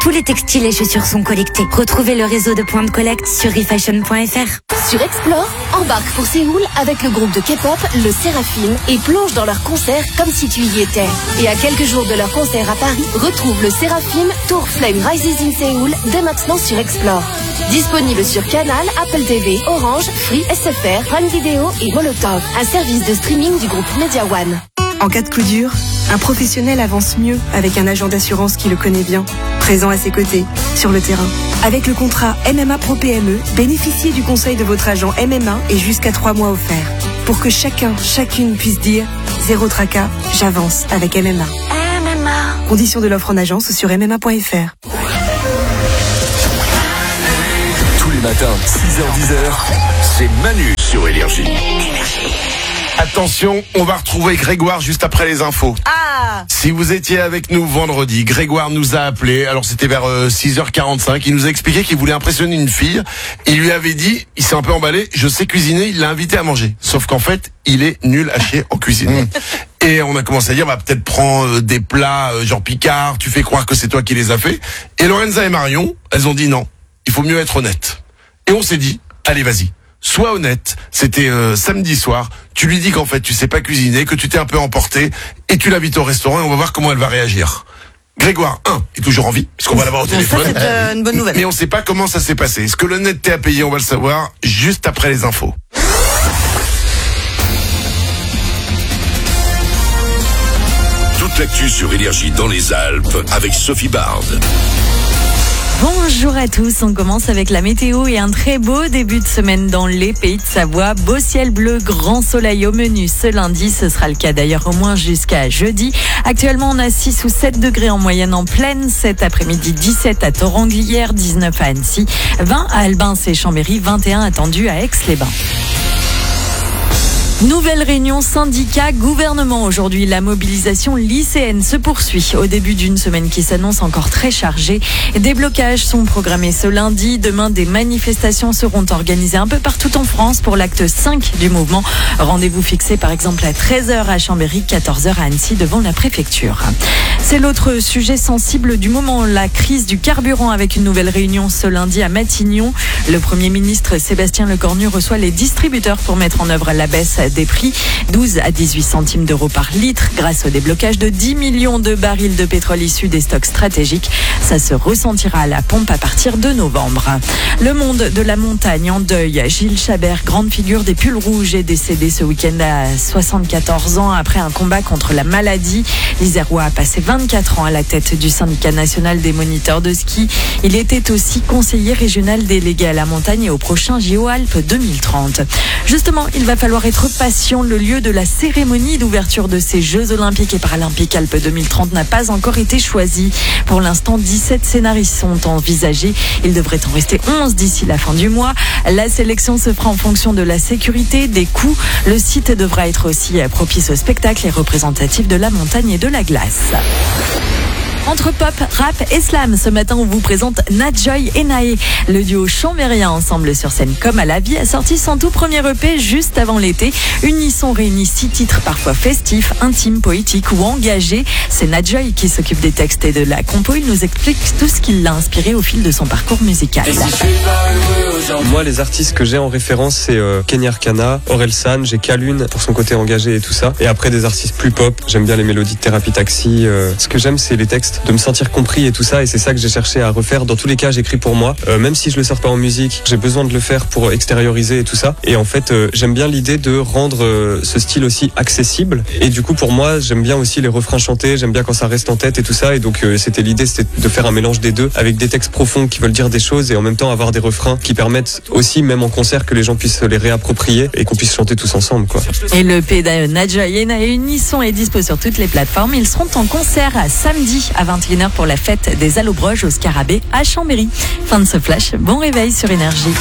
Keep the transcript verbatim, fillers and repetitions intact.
Tous les textiles et chaussures sont collectés. Retrouvez le réseau de points de collecte sur refashion point f r. Sur Explore, embarque pour Séoul avec le groupe de K-pop, le Séraphim, et plonge dans leur concert comme si tu y étais. Et à quelques jours de leur concert à Paris, retrouve le Séraphim Tour Flame Rises in Séoul dès maintenant sur Explore. Disponible sur Canal, Apple T V, Orange, Free, S F R, Prime Video et Molotov, un service de streaming du groupe Media One. En cas de coup dur, un professionnel avance mieux avec un agent d'assurance qui le connaît bien, présent à ses côtés, sur le terrain. Avec le contrat M M A Pro P M E, bénéficiez du conseil de votre agent M M A et jusqu'à trois mois offerts. Pour que chacun, chacune puisse dire « Zéro tracas, j'avance avec M M A ». M M A. Conditions de l'offre en agence sur m m a point f r. Tous les matins, six heures dix, c'est Manu sur Énergie. Attention, on va retrouver Grégoire juste après les infos. Ah! Si vous étiez avec nous vendredi, Grégoire nous a appelé, alors c'était vers euh, six heures quarante-cinq, il nous a expliqué qu'il voulait impressionner une fille. Il lui avait dit, il s'est un peu emballé, je sais cuisiner, il l'a invité à manger. Sauf qu'en fait, il est nul à chier en cuisine. Et on a commencé à dire, bah peut-être prends euh, des plats euh, genre Picard, tu fais croire que c'est toi qui les as fait. Et Lorenza et Marion, elles ont dit non, il faut mieux être honnête. Et on s'est dit, allez vas-y. Sois honnête, c'était euh, samedi soir, tu lui dis qu'en fait tu sais pas cuisiner, que tu t'es un peu emporté, et tu l'invites au restaurant et on va voir comment elle va réagir. Grégoire, un, est toujours en vie, puisqu'on va l'avoir au téléphone. Ça, c'est euh, une bonne nouvelle. Mais on sait pas comment ça s'est passé. Est-ce que l'honnêteté a payé? On va le savoir juste après les infos. Toute l'actu sur Énergie dans les Alpes avec Sophie Bard. Bonjour à tous, on commence avec la météo et un très beau début de semaine dans les Pays de Savoie. Beau ciel bleu, grand soleil au menu ce lundi, ce sera le cas d'ailleurs au moins jusqu'à jeudi. Actuellement on a six ou sept degrés en moyenne en plaine, cet après-midi dix-sept à Thoranglières, dix-neuf à Annecy, vingt à Albins et Chambéry, vingt et un attendu à Aix-les-Bains. Nouvelle réunion syndicat gouvernement aujourd'hui. La mobilisation lycéenne se poursuit au début d'une semaine qui s'annonce encore très chargée. Des blocages sont programmés ce lundi. Demain, des manifestations seront organisées un peu partout en France pour l'acte cinq du mouvement. Rendez-vous fixé par exemple à treize heures à Chambéry, quatorze heures à Annecy devant la préfecture. C'est l'autre sujet sensible du moment, la crise du carburant avec une nouvelle réunion ce lundi à Matignon. Le Premier ministre Sébastien Lecornu reçoit les distributeurs pour mettre en œuvre la baisse des prix, douze à dix-huit centimes d'euros par litre grâce au déblocage de dix millions de barils de pétrole issus des stocks stratégiques. Ça se ressentira à la pompe à partir de novembre. Le monde de la montagne en deuil. Gilles Chabert, grande figure des pulls rouges, est décédé ce week-end à soixante-quatorze ans après un combat contre la maladie. L'Isérois a passé vingt-quatre ans à la tête du syndicat national des moniteurs de ski. Il était aussi conseiller régional délégué à la montagne et au prochain J O Alpes deux mille trente. Justement, il va falloir être patient. Le lieu de la cérémonie d'ouverture de ces Jeux Olympiques et Paralympiques Alpes deux mille trente n'a pas encore été choisi. Pour l'instant, dix-sept scénarios sont envisagés. Il devrait en rester onze d'ici la fin du mois. La sélection se fera en fonction de la sécurité, des coûts. Le site devra être aussi propice au spectacle et représentatif de la montagne et de la glace. Entre pop, rap et slam, ce matin on vous présente Nadjoy et Naé. Le duo chambérien ensemble sur scène comme à la vie a sorti son tout premier E P juste avant l'été. Unisson réunit six titres parfois festifs, intimes, poétiques ou engagés. C'est Nadjoy qui s'occupe des textes et de la compo. Il nous explique tout ce qui l'a inspiré au fil de son parcours musical. Moi, les artistes que j'ai en référence, c'est euh, Kenny Arcana, Orelsan, j'ai Kalune pour son côté engagé et tout ça. Et après, des artistes plus pop, j'aime bien les mélodies de Thérapie Taxi. Euh, ce que j'aime, c'est les textes, de me sentir compris et tout ça. Et c'est ça que j'ai cherché à refaire. Dans tous les cas, j'écris pour moi. Euh, même si je le sors pas en musique, j'ai besoin de le faire pour extérioriser et tout ça. Et en fait, euh, j'aime bien l'idée de rendre euh, ce style aussi accessible. Et du coup, pour moi, j'aime bien aussi les refrains chantés. J'aime bien quand ça reste en tête et tout ça. Et donc, euh, c'était l'idée, c'était de faire un mélange des deux avec des textes profonds qui veulent dire des choses et en même temps avoir des refrains qui permettent aussi, même en concert, que les gens puissent les réapproprier et qu'on puisse chanter tous ensemble, quoi. Et le E P de Nadjoy et Naé Unisson est dispo sur toutes les plateformes. Ils seront en concert à samedi à vingt et une heures pour la fête des Allobroges au Scarabée à Chambéry. Fin de ce flash. Bon réveil sur Énergie.